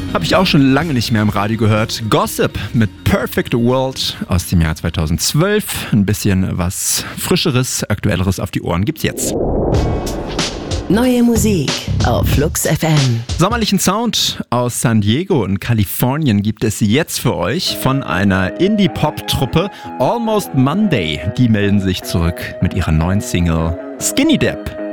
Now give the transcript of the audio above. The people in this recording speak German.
Habe ich auch schon lange nicht mehr im Radio gehört. Gossip mit Perfect World aus dem Jahr 2012. Ein bisschen was Frischeres, Aktuelleres auf die Ohren gibt's jetzt. Neue Musik auf Flux FM. Sommerlichen Sound aus San Diego in Kalifornien gibt es jetzt für euch von einer Indie-Pop-Truppe Almost Monday. Die melden sich zurück mit ihrer neuen Single Skinny Dip.